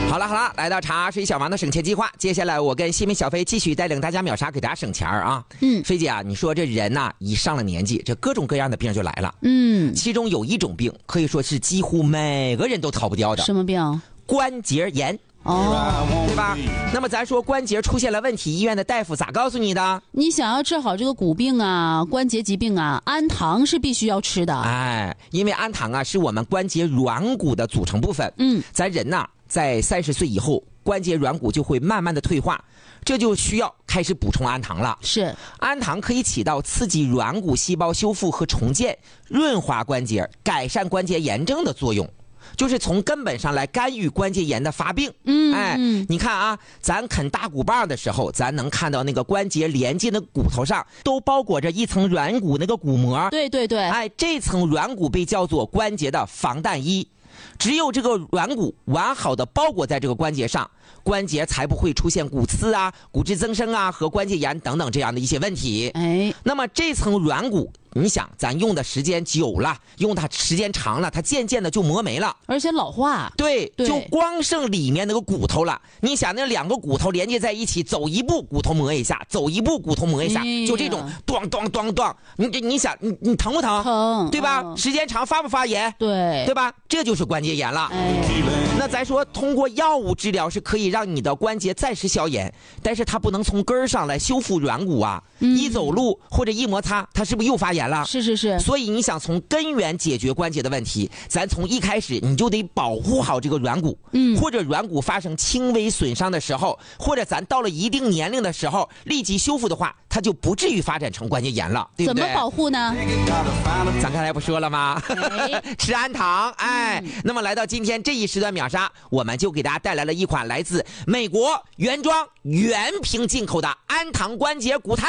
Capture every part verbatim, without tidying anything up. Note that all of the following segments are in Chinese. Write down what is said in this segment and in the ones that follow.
好了好了，来到茶水小王的省钱计划，接下来我跟西门小飞继续带领大家秒杀，给大家省钱啊。嗯，飞姐啊，你说这人呐、啊，一上了年纪，这各种各样的病就来了。嗯，其中有一种病可以说是几乎每个人都逃不掉的。 什么病？ 关节炎。哦，对吧？那么咱说关节出现了问题，医院的大夫咋告诉你的？ 你想要治好这个骨病啊、关节疾病啊，氨糖是必须要吃的。 哎，因为氨糖啊是我们关节软骨的组成部分。嗯，咱人呐、啊，在三十岁以后，关节软骨就会慢慢的退化，这就需要开始补充氨糖了。 是， 氨糖可以起到刺激软骨细胞修复和重建、润滑关节、改善关节炎症的作用。就是从根本上来干预关节炎的发病。嗯，哎，你看啊，咱啃大骨棒的时候，咱能看到那个关节连接的骨头上都包裹着一层软骨那个骨膜。 对对对， 哎，这层软骨被叫做关节的防弹衣。只有这个软骨完好的包裹在这个关节上，关节才不会出现骨刺啊、骨质增生啊和关节炎等等这样的一些问题。哎，那么这层软骨，你想咱用的时间久了，用它时间长了，它渐渐的就磨没了， 而且老化。 对，对，就光剩里面那个骨头了。你想那两个骨头连接在一起，走一步骨头磨一下，走一步骨头磨一下，哎、就这种咚咚咚咚，你你想你你疼不疼？ 疼， 对吧？嗯、时间长发不发炎？ 对， 对吧？这就是关节炎了。哎，那咱说通过药物治疗是可以让你的关节暂时消炎，但是它不能从根儿上来修复软骨啊。嗯、一走路或者一摩擦，它是不是又发炎了？ 是是是。 所以你想从根源解决关节的问题，咱从一开始你就得保护好这个软骨。嗯，或者软骨发生轻微损伤的时候，或者咱到了一定年龄的时候立即修复的话，它就不至于发展成关节炎了，对不对？ 怎么保护呢？ 咱刚才不说了吗？哎、吃氨糖。哎、嗯，那么来到今天这一时段秒杀，我们就给大家带来了一款来自美国原装原瓶进口的氨糖关节骨肽。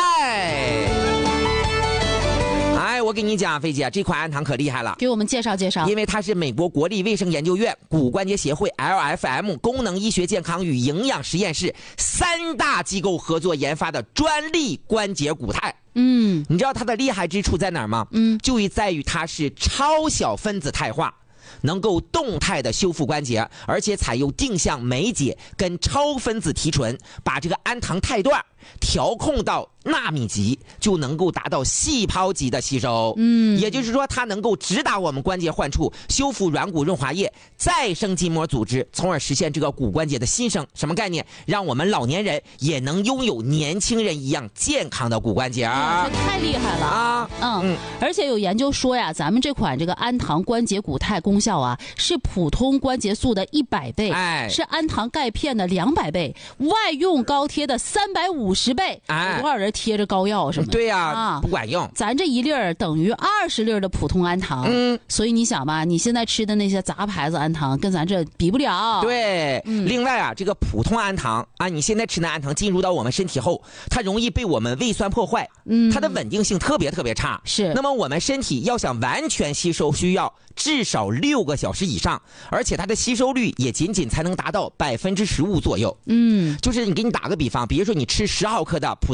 哎，我跟你讲，飞姐，这款氨糖可厉害了， 给我们介绍介绍。 因为它是美国国立卫生研究院、骨关节协会 L F M 功能医学健康与营养实验室三大机构合作研发的专利关节骨肽。嗯，你知道它的厉害之处在哪儿吗？嗯，就在于它是超小分子肽化，能够动态的修复关节，而且采用定向酶解跟超分子提纯，把这个氨糖肽段调控到纳米级，就能够达到细胞级的吸收。嗯，也就是说它能够直达我们关节患处，修复软骨润滑液，再生筋膜组织，从而实现这个骨关节的新生。什么概念？让我们老年人也能拥有年轻人一样健康的骨关节啊！ 这太厉害了啊！嗯嗯，而且有研究说呀，咱们这款这个氨糖关节骨肽功效啊，是普通关节素的一百倍，哎，是氨糖钙片的两百倍，外用膏贴的三百五十倍。哎，多少人贴着膏药什么的？ 对呀、啊，啊，不管用。 咱这一粒儿等于二十粒的普通氨糖，嗯，所以你想吧，你现在吃的那些杂牌子氨糖跟咱这比不了。 对，嗯、另外啊，这个普通氨糖啊，你现在吃的氨糖进入到我们身体后，它容易被我们胃酸破坏，嗯，它的稳定性特别特别差。 是， 那么我们身体要想完全吸收，需要至少六个小时以上，而且它的吸收率也仅仅才能达到百分之十五左右。嗯，就是你给你打个比方，比如说你吃十毫克的普